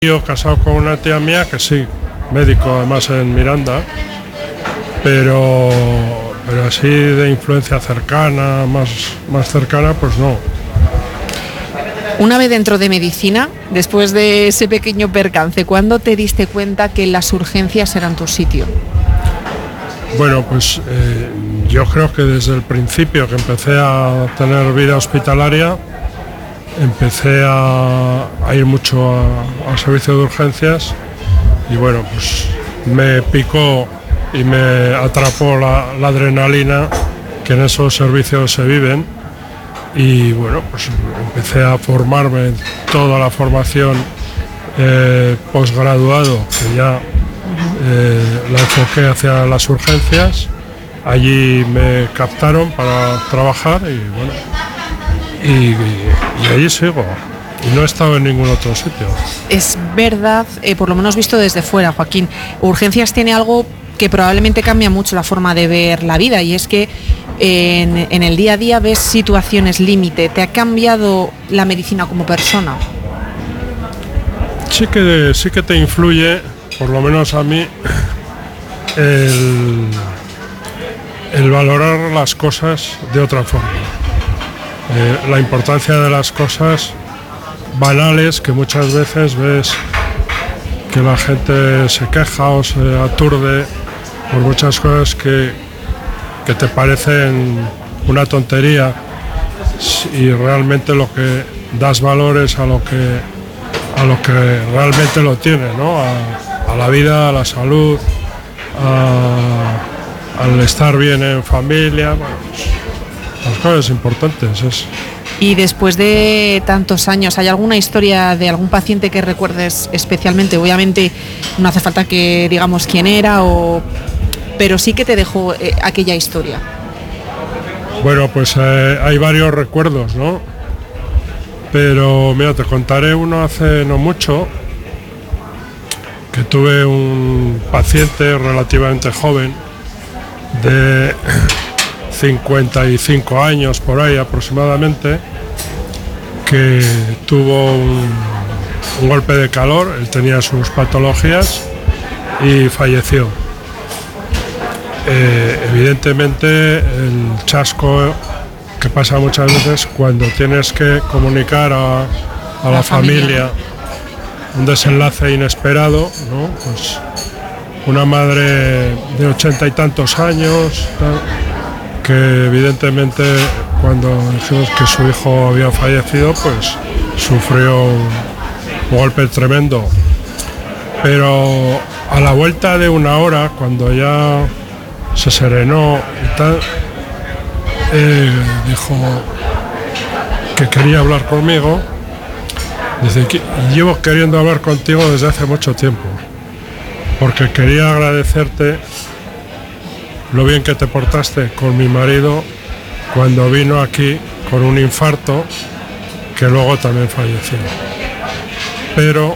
tío casado con una tía mía que sí, médico además en Miranda, pero así de influencia cercana, más cercana, pues no. Una vez dentro de medicina, después de ese pequeño percance, ¿cuándo te diste cuenta que las urgencias eran tu sitio? Bueno, pues yo creo que desde el principio que empecé a tener vida hospitalaria, empecé a ir mucho al servicio de urgencias y bueno, pues me picó y me atrapó la adrenalina que en esos servicios se viven y bueno, pues empecé a formarme en toda la formación posgraduado que ya la enfoqué hacia las urgencias. Allí me captaron para trabajar y bueno, y allí sigo y no he estado en ningún otro sitio. Es verdad, por lo menos visto desde fuera, Joaquín, urgencias tiene algo que probablemente cambia mucho la forma de ver la vida y es que en el día a día ves situaciones límite. ¿Te ha cambiado la medicina como persona? Sí que te influye, por lo menos a mí, el valorar las cosas de otra forma. La importancia de las cosas banales que muchas veces ves que la gente se queja o se aturde por muchas cosas que te parecen una tontería y realmente lo que das valor es a lo que realmente lo tiene, ¿no? A la vida, a la salud, al estar bien en familia, bueno, pues, las cosas importantes. Y después de tantos años, ¿hay alguna historia de algún paciente que recuerdes especialmente? Obviamente no hace falta que digamos quién era, pero sí que te dejó aquella historia. Bueno, pues hay varios recuerdos, ¿no? Pero mira, te contaré uno hace no mucho, que tuve un paciente relativamente joven, de 55 años por ahí aproximadamente, que tuvo un golpe de calor, él tenía sus patologías y falleció. Evidentemente el chasco que pasa muchas veces cuando tienes que comunicar a la familia un desenlace inesperado, ¿no? Pues una madre de 80 y tantos años, que evidentemente cuando dijimos que su hijo había fallecido, pues sufrió un golpe tremendo. Pero a la vuelta de una hora, cuando ya se serenó y tal, dijo que quería hablar conmigo. Dice que llevo queriendo hablar contigo desde hace mucho tiempo, porque quería agradecerte lo bien que te portaste con mi marido cuando vino aquí con un infarto, que luego también falleció. Pero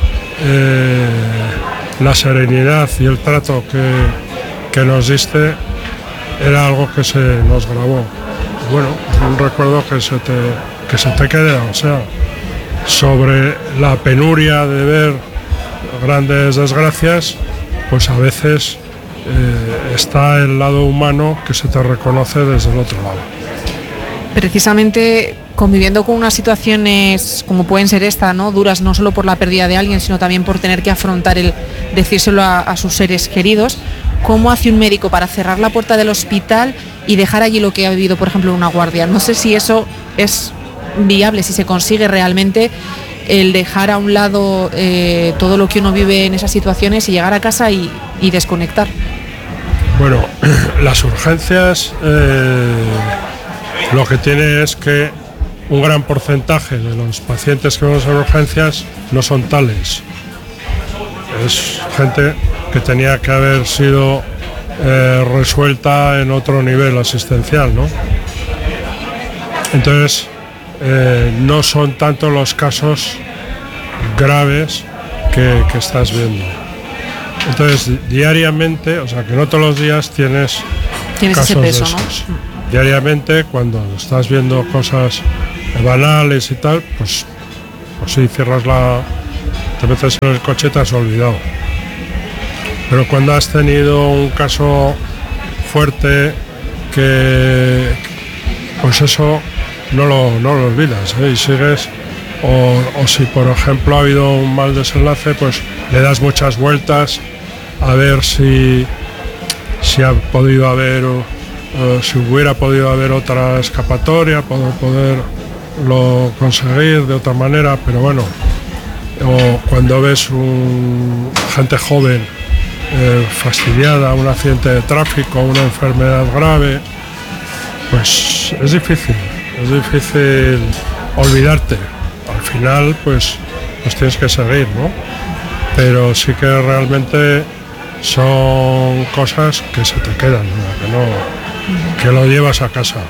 la serenidad y el trato que nos diste era algo que se nos grabó. Bueno, un recuerdo que se te queda, o sea, sobre la penuria de ver grandes desgracias, pues a veces está el lado humano que se te reconoce desde el otro lado. Precisamente conviviendo con unas situaciones como pueden ser esta, ¿no? Duras no solo por la pérdida de alguien, sino también por tener que afrontar el decírselo a sus seres queridos. ¿Cómo hace un médico para cerrar la puerta del hospital y dejar allí lo que ha vivido, por ejemplo, una guardia? No sé si eso es viable, si se consigue realmente el dejar a un lado todo lo que uno vive en esas situaciones y llegar a casa y desconectar. Bueno, las urgencias lo que tiene es que un gran porcentaje de los pacientes que vemos en urgencias no son tales. Es gente que tenía que haber sido resuelta en otro nivel asistencial, ¿no? Entonces, no son tanto los casos graves que estás viendo. Entonces, diariamente, o sea, que no todos los días tienes casos ese peso, de esos. ¿no? Diariamente, cuando estás viendo cosas banales y tal, pues sí, cierras te metes en el coche y te has olvidado. Pero cuando has tenido un caso fuerte, que pues eso no lo olvidas, ¿eh? Y sigues, o si por ejemplo ha habido un mal desenlace, pues le das muchas vueltas a ver si ha podido haber, si hubiera podido haber otra escapatoria, poderlo conseguir de otra manera, pero bueno, o cuando ves gente joven fastidiada, un accidente de tráfico, una enfermedad grave, pues es difícil olvidarte. Al final pues tienes que seguir, ¿no? Pero sí que realmente son cosas que se te quedan, ¿no? Que lo llevas a casa.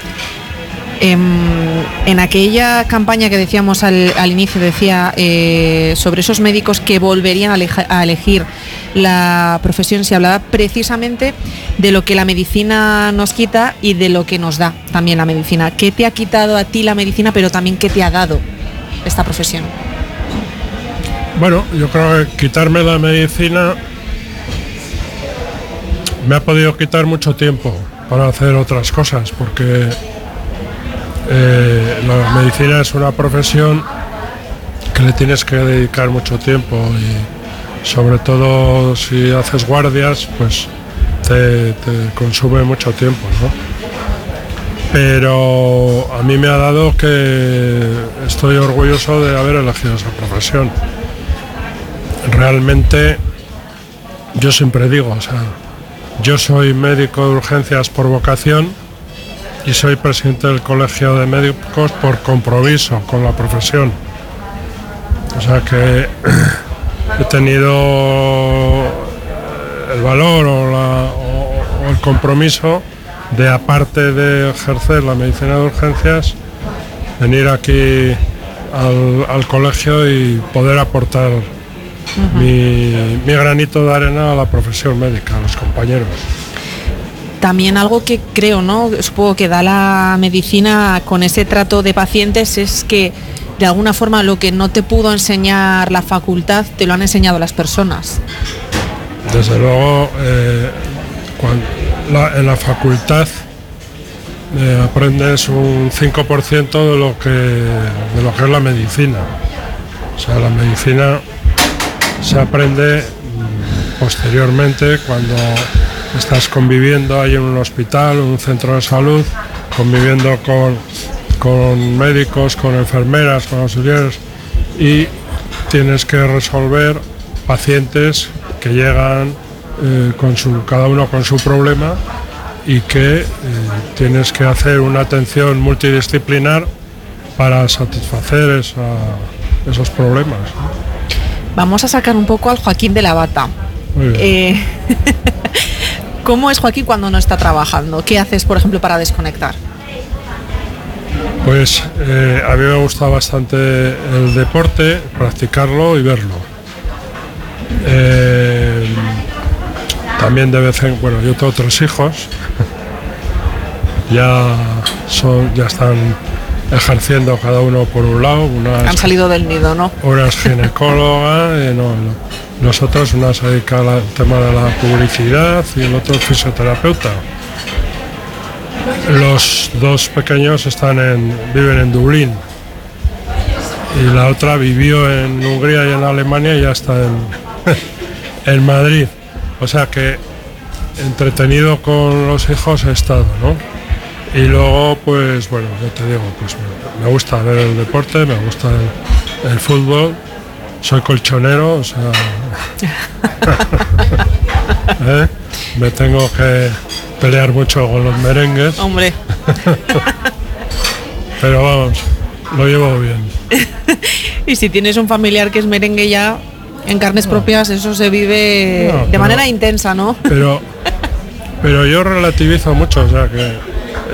En aquella campaña que decíamos al inicio, decía sobre esos médicos que volverían a elegir la profesión, se hablaba precisamente de lo que la medicina nos quita y de lo que nos da también la medicina. ¿Qué te ha quitado a ti la medicina, pero también qué te ha dado esta profesión? Bueno, yo creo que quitarme la medicina me ha podido quitar mucho tiempo para hacer otras cosas, porque la medicina es una profesión que le tienes que dedicar mucho tiempo, y sobre todo si haces guardias, pues te consume mucho tiempo, ¿no? Pero a mí me ha dado que estoy orgulloso de haber elegido esa profesión. Realmente yo siempre digo, o sea, yo soy médico de urgencias por vocación y soy presidente del Colegio de Médicos por compromiso con la profesión. O sea que he tenido el valor o el compromiso de, aparte de ejercer la medicina de urgencias, venir aquí al colegio y poder aportar mi granito de arena a la profesión médica, a los compañeros. También algo que creo, ¿no?, supongo que da la medicina con ese trato de pacientes, es que de alguna forma lo que no te pudo enseñar la facultad te lo han enseñado las personas. Desde luego, en la facultad aprendes un 5% de lo que es la medicina. O sea, la medicina se aprende posteriormente, cuando estás conviviendo ahí en un hospital, en un centro de salud, conviviendo con médicos, con enfermeras, con auxiliares, y tienes que resolver pacientes que llegan cada uno con su problema, y que tienes que hacer una atención multidisciplinar para satisfacer esos problemas. Vamos a sacar un poco al Joaquín de la bata. ¿Cómo es Joaquín cuando no está trabajando? ¿Qué haces, por ejemplo, para desconectar? Pues a mí me gusta bastante el deporte, practicarlo y verlo. También de vez en cuando, yo tengo 3 hijos, ya están ejerciendo cada uno por un lado. Han salido del nido, ¿no? Una es ginecóloga, nosotros, una se dedica al tema de la publicidad y el otro es fisioterapeuta. Los 2 pequeños viven en Dublín, y la otra vivió en Hungría y en Alemania, y ya está en Madrid. O sea que entretenido con los hijos he estado, ¿no? Y luego, pues bueno, ya te digo, pues me gusta ver el deporte, me gusta el fútbol, soy colchonero, o sea, me tengo que pelear mucho con los merengues. Hombre. Pero vamos, lo llevo bien. Y si tienes un familiar que es merengue, ya en carnes propias eso se vive de manera intensa, ¿no? Pero yo relativizo mucho, o sea que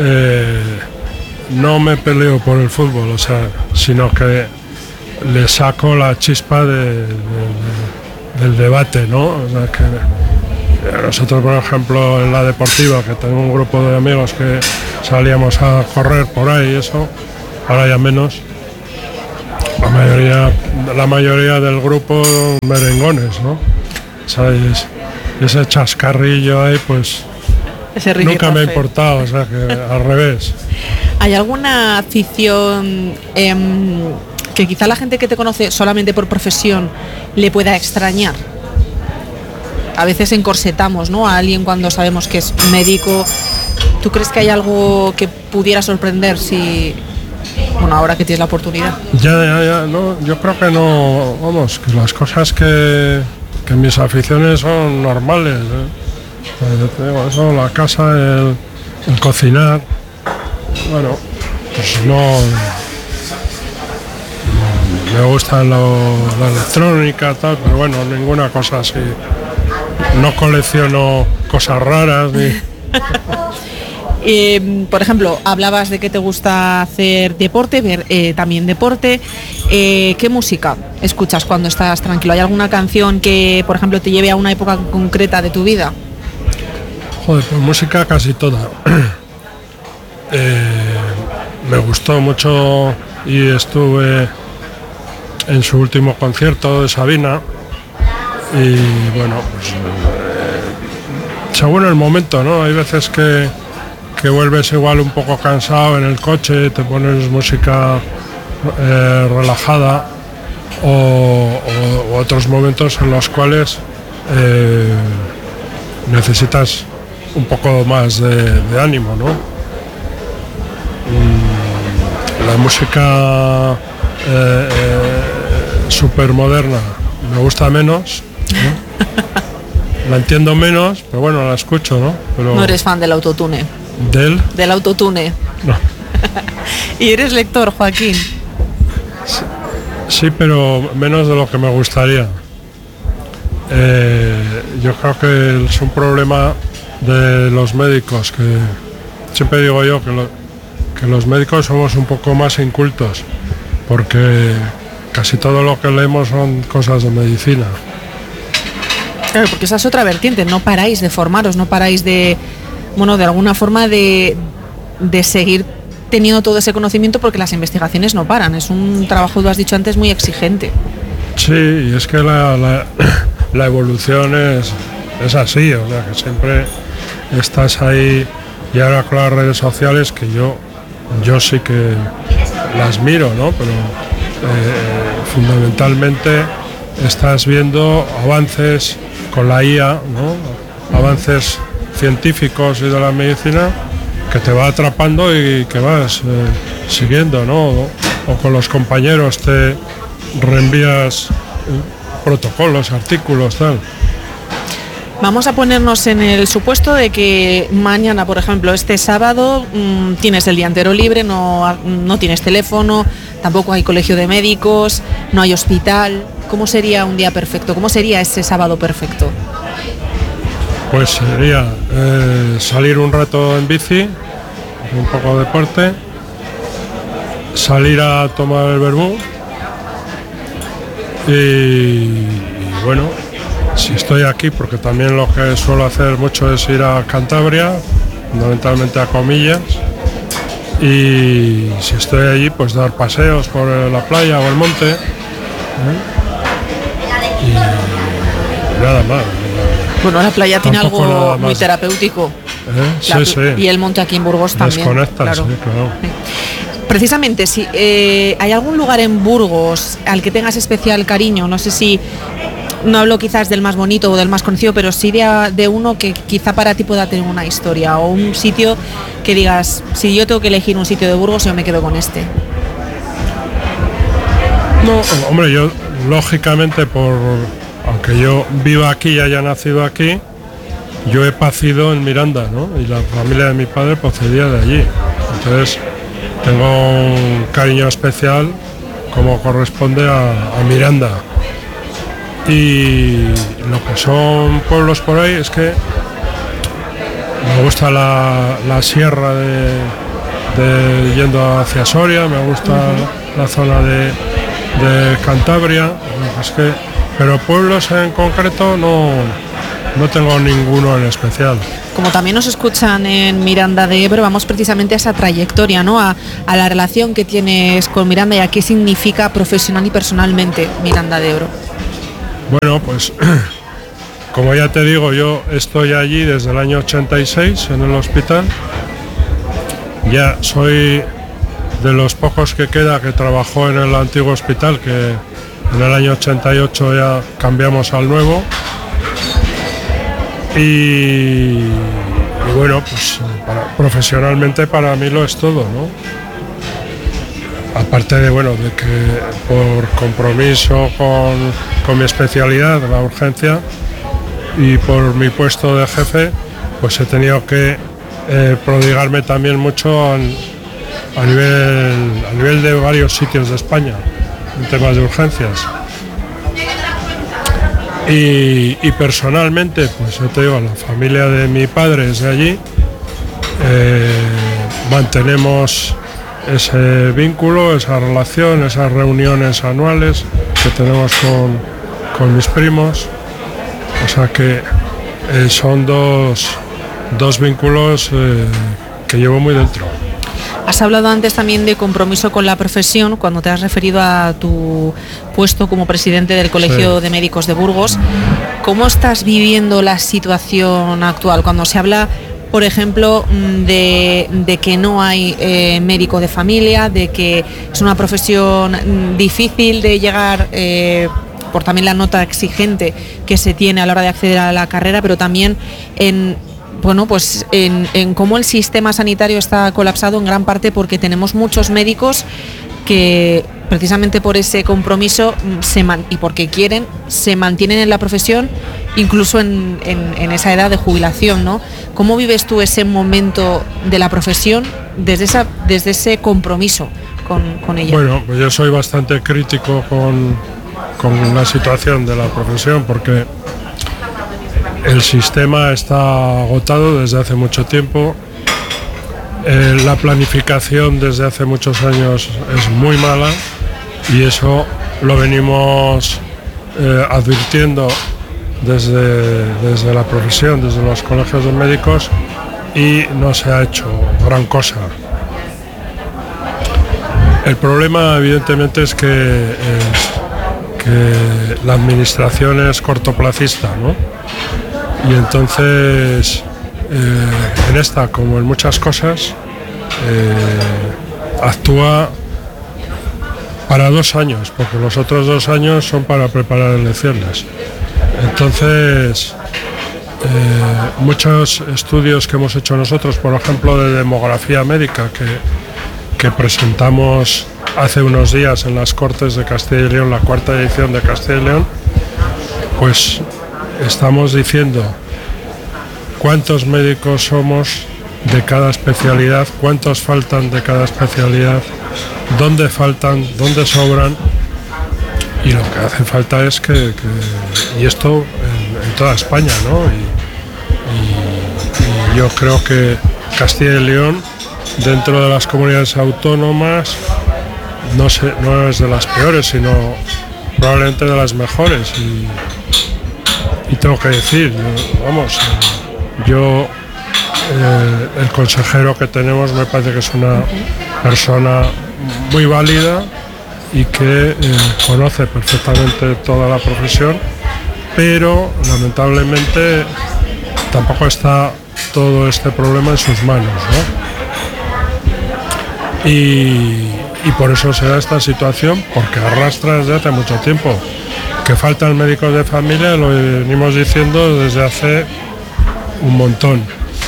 no me peleo por el fútbol, o sea, sino que le saco la chispa del debate, ¿no? O sea, que nosotros, por ejemplo, en la deportiva, que tengo un grupo de amigos que salíamos a correr por ahí y eso, ahora ya menos, La mayoría del grupo merengones, ¿no? ¿Sabes? Ese chascarrillo ahí, pues nunca me ha importado, o sea, que al revés. ¿Hay alguna afición que quizá la gente que te conoce solamente por profesión le pueda extrañar? A veces encorsetamos, ¿no?, a alguien cuando sabemos que es médico. ¿Tú crees que hay algo que pudiera sorprender si, bueno, ahora que tienes la oportunidad? Ya, no, yo creo que no, vamos, que las cosas que mis aficiones son normales, ¿eh? Te digo, eso, la casa, el cocinar, bueno, pues no me gusta la electrónica, tal, pero bueno, ninguna cosa así. No colecciono cosas raras ni... Por ejemplo, hablabas de que te gusta hacer deporte, ver también deporte. ¿Qué música escuchas cuando estás tranquilo? ¿Hay alguna canción que, por ejemplo, te lleve a una época concreta de tu vida? Joder, pues música casi toda. Me gustó mucho y estuve en su último concierto de Sabina. Y bueno, pues según el momento, ¿no? Hay veces que vuelves igual un poco cansado en el coche, te pones música relajada, o otros momentos en los cuales necesitas un poco más de ánimo, ¿no? La música súper moderna me gusta menos, ¿no? La entiendo menos, pero bueno, la escucho, ¿no? Pero no eres fan del autotune. Del autotune. No. ¿Y eres lector, Joaquín? Sí, pero menos de lo que me gustaría. Yo creo que es un problema de los médicos, que siempre digo yo que los médicos somos un poco más incultos, porque casi todo lo que leemos son cosas de medicina. Claro, porque esa es otra vertiente, no paráis de formaros, no paráis de, bueno, de alguna forma de seguir teniendo todo ese conocimiento, porque las investigaciones no paran. Es un trabajo, lo has dicho antes, muy exigente. Sí, y es que la evolución es así, o sea, que siempre estás ahí, y ahora con las redes sociales, que yo sí que las miro, ¿no? Pero fundamentalmente estás viendo avances con la IA, ¿no? Avances científicos y de la medicina, que te va atrapando y que vas siguiendo, ¿no? O con los compañeros te reenvías protocolos, artículos, tal. Vamos a ponernos en el supuesto de que mañana, por ejemplo, este sábado, tienes el día entero libre, no tienes teléfono, tampoco hay colegio de médicos, no hay hospital. ¿Cómo sería un día perfecto? ¿Cómo sería ese sábado perfecto? Pues sería salir un rato en bici, un poco de deporte, salir a tomar el vermú y bueno, si estoy aquí, porque también lo que suelo hacer mucho es ir a Cantabria, fundamentalmente a Comillas, y si estoy allí, pues dar paseos por la playa o el monte, y nada más. Bueno, la playa tiene algo muy terapéutico. Sí. Y el monte aquí en Burgos también. Desconectas, claro. Sí, claro. Precisamente, si hay algún lugar en Burgos al que tengas especial cariño, no sé si, no hablo quizás del más bonito o del más conocido, pero sí de uno que quizá para ti pueda tener una historia, o un sitio que digas, si yo tengo que elegir un sitio de Burgos, yo me quedo con este. No, hombre, yo lógicamente, aunque yo viva aquí y haya nacido aquí, yo he pacido en Miranda, ¿no? Y la familia de mi padre procedía de allí. Entonces tengo un cariño especial, como corresponde a Miranda. Y lo que son pueblos por ahí es que me gusta la sierra de yendo hacia Soria, me gusta la zona de Cantabria, es que, pero pueblos en concreto no no tengo ninguno en especial. Como también nos escuchan en Miranda de Ebro, vamos precisamente a esa trayectoria, ¿no? A la relación que tienes con Miranda y a qué significa profesional y personalmente Miranda de Ebro. Bueno, pues como ya te digo, yo estoy allí desde el año 86 en el hospital. Ya soy de los pocos que queda que trabajó en el antiguo hospital, que en el año 88 ya cambiamos al nuevo. Y bueno, pues profesionalmente para mí lo es todo, ¿no? Aparte de, bueno, de que por compromiso con mi especialidad, la urgencia, y por mi puesto de jefe, pues he tenido que prodigarme también mucho a nivel de varios sitios de España en temas de urgencias. Y personalmente, pues yo te digo, la familia de mi padre es de allí, mantenemos ese vínculo, esa relación, esas reuniones anuales que tenemos con mis primos, o sea que son dos vínculos que llevo muy dentro. Has hablado antes también de compromiso con la profesión cuando te has referido a tu puesto como presidente del Colegio de Médicos de Burgos. ¿Cómo estás viviendo la situación actual? Cuando se habla, por ejemplo, de que no hay médico de familia, de que es una profesión difícil de llegar, por también la nota exigente que se tiene a la hora de acceder a la carrera, pero también en cómo el sistema sanitario está colapsado en gran parte porque tenemos muchos médicos que precisamente por ese compromiso y porque quieren, se mantienen en la profesión incluso en esa edad de jubilación, ¿no? ¿Cómo vives tú ese momento de la profesión desde ese compromiso con ella? Bueno, pues yo soy bastante crítico con la situación de la profesión porque el sistema está agotado desde hace mucho tiempo, la planificación desde hace muchos años es muy mala y eso lo venimos advirtiendo desde la profesión, desde los colegios de médicos, y no se ha hecho gran cosa. El problema evidentemente es que la administración es cortoplacista, ¿no? Y entonces, en esta, como en muchas cosas, actúa para 2 años, porque los otros 2 años son para preparar elecciones. Entonces, muchos estudios que hemos hecho nosotros, por ejemplo, de demografía médica, que presentamos hace unos días en las Cortes de Castilla y León, la 4ª edición de Castilla y León, pues estamos diciendo cuántos médicos somos de cada especialidad, cuántos faltan de cada especialidad, dónde faltan, dónde sobran, y lo que hace falta es y esto en toda España, ¿no? Y yo creo que Castilla y León, dentro de las comunidades autónomas, no es de las peores, sino probablemente de las mejores. Y tengo que decir, el consejero que tenemos me parece que es una persona muy válida y que conoce perfectamente toda la profesión, pero lamentablemente tampoco está todo este problema en sus manos, ¿no? Y por eso se da esta situación, porque arrastra desde hace mucho tiempo. Que faltan médicos de familia lo venimos diciendo desde hace un montón.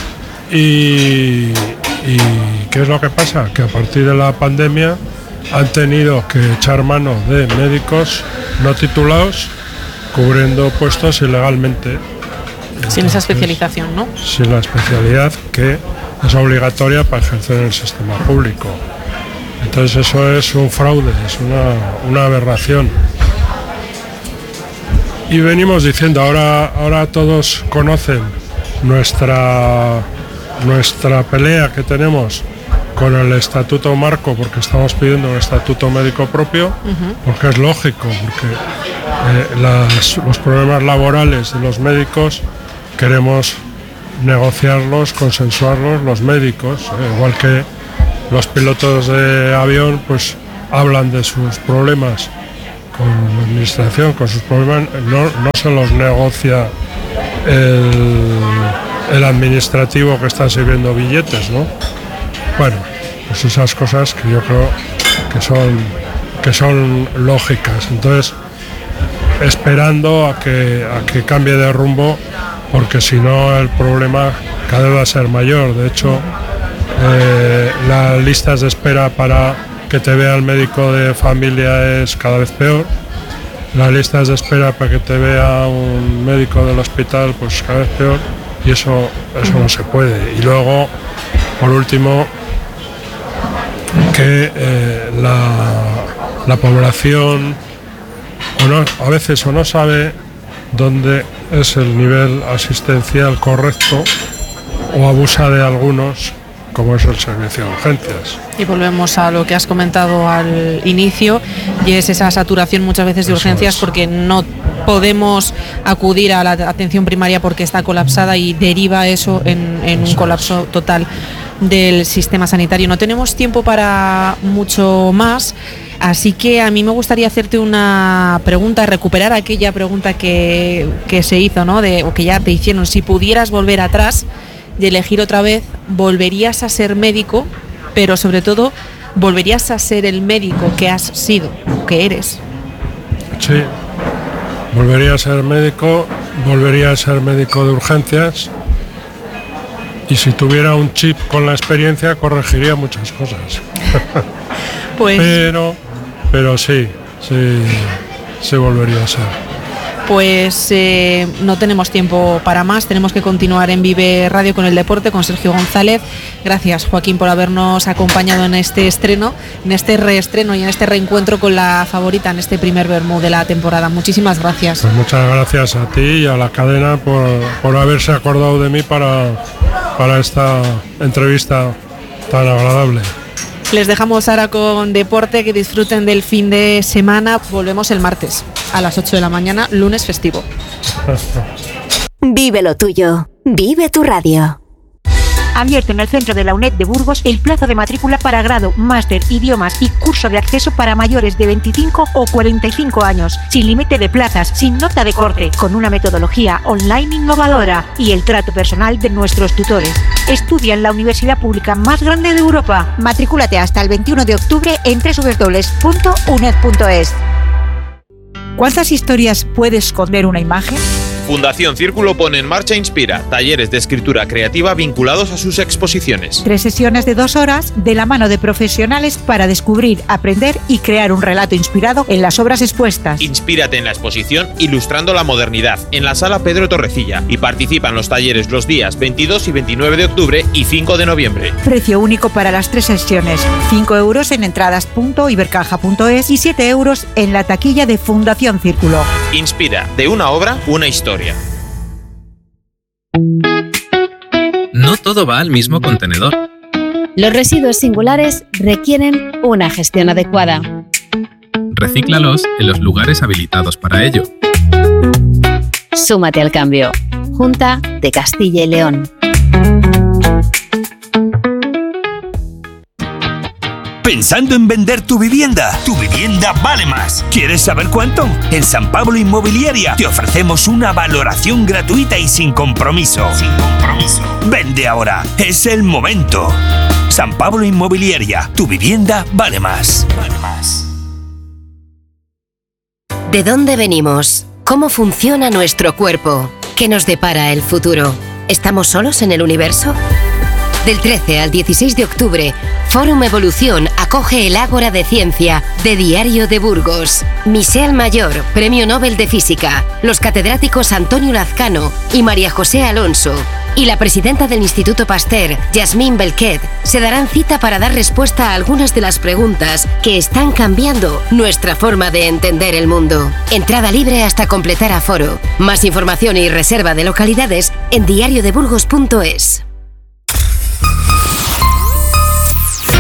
Y ¿qué es lo que pasa? Que a partir de la pandemia han tenido que echar mano de médicos no titulados cubriendo puestos ilegalmente. Sin esa especialización, ¿no? Sin la especialidad que es obligatoria para ejercer en el sistema público. Entonces eso es un fraude, es una aberración. Y venimos diciendo, ahora todos conocen nuestra pelea que tenemos con el estatuto marco, porque estamos pidiendo un estatuto médico propio, porque es lógico, porque los problemas laborales de los médicos queremos negociarlos, consensuarlos los médicos, igual que los pilotos de avión pues hablan de sus problemas con la administración, con sus problemas, no se los negocia el administrativo que está sirviendo billetes, ¿no? Bueno, pues esas cosas que yo creo que son lógicas. Entonces, esperando a que cambie de rumbo, porque si no el problema cada vez va a ser mayor. De hecho, las listas de espera para que te vea el médico de familia es cada vez peor. Las listas de espera para que te vea un médico del hospital pues cada vez peor, y eso no se puede. Y luego, por último, que la población a veces no sabe dónde es el nivel asistencial correcto o abusa de algunos, como es el servicio de urgencias. Y volvemos a lo que has comentado al inicio, y es esa saturación muchas veces de urgencias, porque no podemos acudir a la atención primaria porque está colapsada, y deriva eso en un colapso total del sistema sanitario. No tenemos tiempo para mucho más, así que a mí me gustaría hacerte una pregunta, recuperar aquella pregunta que se hizo, ¿no? O que ya te hicieron. Si pudieras volver atrás y elegir otra vez, ¿volverías a ser médico? Pero sobre todo, ¿volverías a ser el médico que has sido, que eres? Sí, volvería a ser médico de urgencias. Y si tuviera un chip con la experiencia, corregiría muchas cosas. Pues, pero sí volvería a ser. Pues no tenemos tiempo para más, tenemos que continuar en Vive Radio con el deporte, con Sergio González. Gracias, Joaquín, por habernos acompañado en este estreno, en este reestreno y en este reencuentro con la favorita en este primer Vermú de la temporada. Muchísimas gracias. Pues muchas gracias a ti y a la cadena por haberse acordado de mí para esta entrevista tan agradable. Les dejamos ahora con deporte, que disfruten del fin de semana. Volvemos el martes a las 8 de la mañana, lunes festivo. Vive lo tuyo, vive tu radio. Abierto en el centro de la UNED de Burgos el plazo de matrícula para grado, máster, idiomas y curso de acceso para mayores de 25 o 45 años, sin límite de plazas, sin nota de corte, con una metodología online innovadora y el trato personal de nuestros tutores. Estudia en la universidad pública más grande de Europa. Matrículate hasta el 21 de octubre en www.uned.es. ¿Cuántas historias puede esconder una imagen? Fundación Círculo pone en marcha Inspira, talleres de escritura creativa vinculados a sus exposiciones. 3 sesiones de 2 horas de la mano de profesionales para descubrir, aprender y crear un relato inspirado en las obras expuestas. Inspírate en la exposición Ilustrando la Modernidad, en la Sala Pedro Torrecilla, y participa en los talleres los días 22 y 29 de octubre y 5 de noviembre. Precio único para las 3 sesiones, 5 euros en entradas.ibercaja.es y 7 euros en la taquilla de Fundación Círculo. Inspira, de una obra, una historia. No todo va al mismo contenedor. Los residuos singulares requieren una gestión adecuada. Recíclalos en los lugares habilitados para ello. Súmate al cambio. Junta de Castilla y León. ¿Pensando en vender tu vivienda? Tu vivienda vale más. ¿Quieres saber cuánto? En San Pablo Inmobiliaria te ofrecemos una valoración gratuita y sin compromiso. Vende ahora. Es el momento. San Pablo Inmobiliaria. Tu vivienda vale más. ¿De dónde venimos? ¿Cómo funciona nuestro cuerpo? ¿Qué nos depara el futuro? ¿Estamos solos en el universo? Del 13 al 16 de octubre, Fórum Evolución acoge el Ágora de Ciencia de Diario de Burgos. Michel Mayor, Premio Nobel de Física, los catedráticos Antonio Lazcano y María José Alonso, y la presidenta del Instituto Pasteur, Yasmín Belquet, se darán cita para dar respuesta a algunas de las preguntas que están cambiando nuestra forma de entender el mundo. Entrada libre hasta completar aforo. Más información y reserva de localidades en diariodeburgos.es.